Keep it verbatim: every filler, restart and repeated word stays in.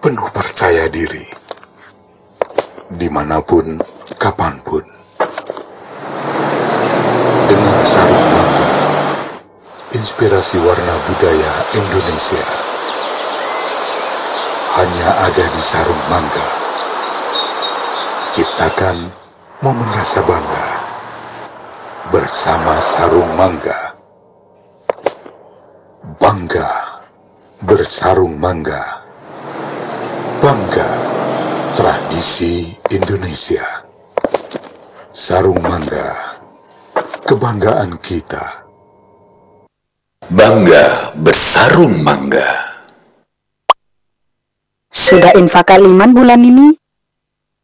penuh percaya diri, dimanapun, kapanpun. Dengan sarung mangga, inspirasi warna budaya Indonesia hanya ada di sarung mangga. Ciptakan momen rasa bangga bersama sarung mangga. Bangga bersarung mangga. Bangga tradisi Indonesia. Sarung mangga, kebanggaan kita. Bangga bersarung mangga. Sudah infak kaliman bulan ini?